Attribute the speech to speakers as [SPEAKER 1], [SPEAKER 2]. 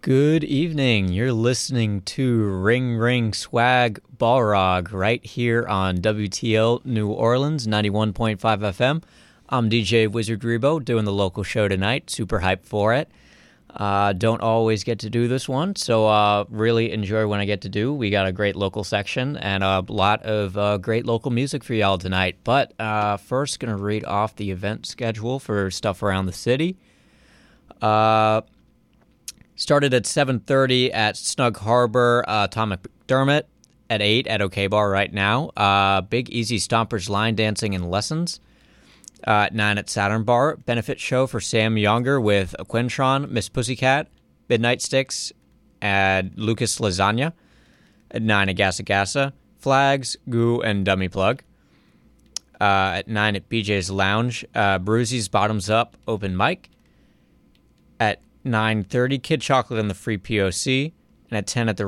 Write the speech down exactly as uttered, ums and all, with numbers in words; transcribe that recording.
[SPEAKER 1] Good evening. You're listening to Ring Ring Swag Balrog right here on W T L New Orleans, ninety-one point five F M. I'm D J Wizard Rebo doing the local show tonight. Super hyped for it. Uh, don't always get to do this one, so uh, really enjoy when I get to do. We got a great local section and a lot of uh, great local music for y'all tonight. But uh, first, going to read off the event schedule for stuff around the city. Uh... Started at seven thirty at Snug Harbor, uh, Tom McDermott. At eight at OK Bar right now. Uh, Big Easy Stompers line dancing and lessons. Uh, at nine at Saturn Bar. Benefit show for Sam Younger with Quintron, Miss Pussycat, Midnight Sticks, and Lucas Lasagna. At nine at Gassa Gassa. Flags, Goo, and Dummy Plug. Uh, at nine at B J's Lounge. Uh, Bruzy's Bottoms Up open mic. At nine thirty, Kid Chocolate and the Free P O C, and at ten at the